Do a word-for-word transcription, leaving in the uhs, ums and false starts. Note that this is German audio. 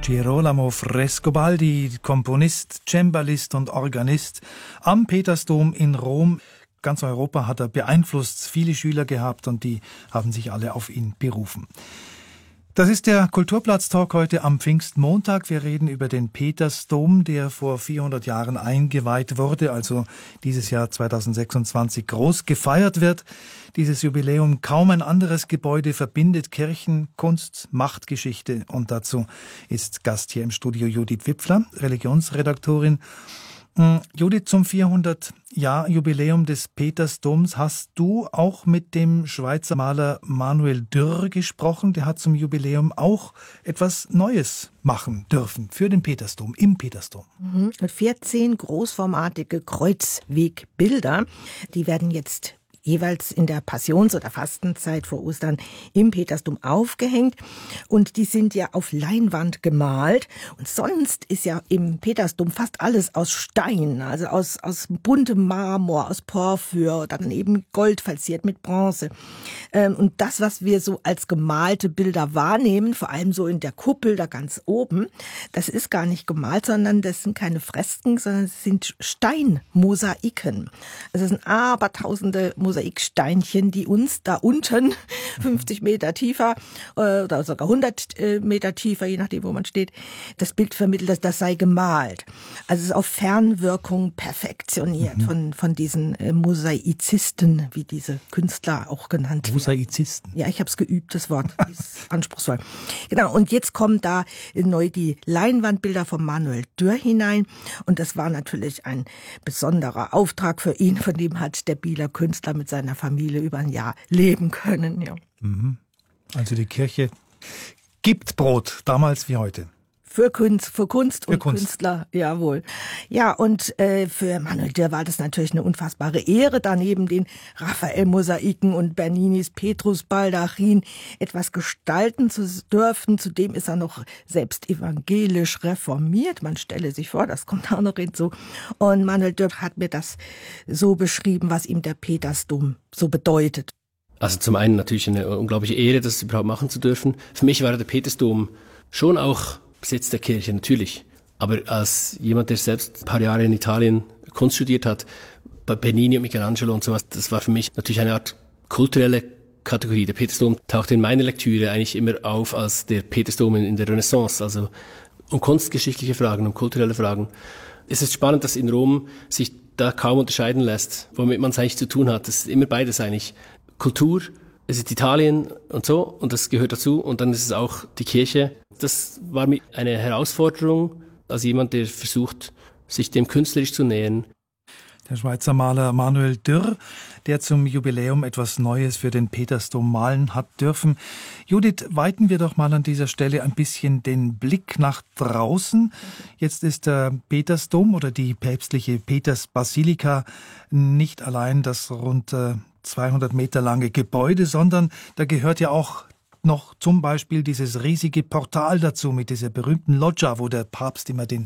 Girolamo Frescobaldi, Komponist, Cembalist und Organist am Petersdom in Rom. Ganz Europa hat er beeinflusst, viele Schüler gehabt und die haben sich alle auf ihn berufen. Das ist der Kulturplatz-Talk heute am Pfingstmontag. Wir reden über den Petersdom, der vor vierhundert Jahren eingeweiht wurde, also dieses Jahr zweitausendsechsundzwanzig groß gefeiert wird. Dieses Jubiläum, kaum ein anderes Gebäude verbindet Kirchen, Kunst, Machtgeschichte. Und dazu ist Gast hier im Studio Judith Wipfler, Religionsredaktorin. Judith, zum vierhundert-Jahr-Jubiläum des Petersdoms hast du auch mit dem Schweizer Maler Manuel Dürr gesprochen. Der hat zum Jubiläum auch etwas Neues machen dürfen für den Petersdom, im Petersdom. Mhm. vierzehn großformatige Kreuzwegbilder, die werden jetzt jeweils in der Passions- oder Fastenzeit vor Ostern im Petersdom aufgehängt. Und die sind ja auf Leinwand gemalt. Und sonst ist ja im Petersdom fast alles aus Stein, also aus, aus buntem Marmor, aus Porphyr, dann eben Gold verziert mit Bronze. Und das, was wir so als gemalte Bilder wahrnehmen, vor allem so in der Kuppel da ganz oben, das ist gar nicht gemalt, sondern das sind keine Fresken, sondern es sind Steinmosaiken. Also es sind abertausende Mosaiksteinchen, die uns da unten fünfzig Meter tiefer äh, oder sogar hundert Meter tiefer, je nachdem, wo man steht, das Bild vermittelt, dass das sei gemalt. Also es ist auf Fernwirkung perfektioniert mhm. von, von diesen äh, Mosaizisten, wie diese Künstler auch genannt werden. Mosaizisten? Ja, ich habe es geübt, das Wort ist anspruchsvoll. Genau, und jetzt kommen da neu die Leinwandbilder von Manuel Dürr hinein und das war natürlich ein besonderer Auftrag für ihn, von dem hat der Bieler Künstler mit seiner Familie über ein Jahr leben können. Ja. Also die Kirche gibt Brot, damals wie heute. Für Kunst, für Kunst für und Kunst. Künstler, jawohl. Ja, und äh, für Manuel Dürr war das natürlich eine unfassbare Ehre, da neben den Raphael-Mosaiken und Berninis Petrus-Baldachin etwas gestalten zu dürfen. Zudem ist er noch selbst evangelisch reformiert. Man stelle sich vor, das kommt auch noch hinzu. Und Manuel Dürr hat mir das so beschrieben, was ihm der Petersdom so bedeutet. Also zum einen natürlich eine unglaubliche Ehre, das überhaupt machen zu dürfen. Für mich war der Petersdom schon auch Besitz der Kirche, natürlich. Aber als jemand, der selbst ein paar Jahre in Italien Kunst studiert hat, bei Bernini und Michelangelo und sowas, das war für mich natürlich eine Art kulturelle Kategorie. Der Petersdom tauchte in meiner Lektüre eigentlich immer auf als der Petersdom in der Renaissance, also um kunstgeschichtliche Fragen, um kulturelle Fragen. Es ist spannend, dass in Rom sich da kaum unterscheiden lässt, womit man es eigentlich zu tun hat. Das ist immer beides eigentlich. Kultur, es ist Italien und so, und das gehört dazu, und dann ist es auch die Kirche. Das war mir eine Herausforderung, als jemand, der versucht, sich dem künstlerisch zu nähern. Der Schweizer Maler Manuel Dürr, der zum Jubiläum etwas Neues für den Petersdom malen hat dürfen. Judith, weiten wir doch mal an dieser Stelle ein bisschen den Blick nach draußen. Jetzt ist der Petersdom oder die päpstliche Petersbasilika nicht allein das rund zweihundert Meter lange Gebäude, sondern da gehört ja auch noch zum Beispiel dieses riesige Portal dazu mit dieser berühmten Loggia, wo der Papst immer den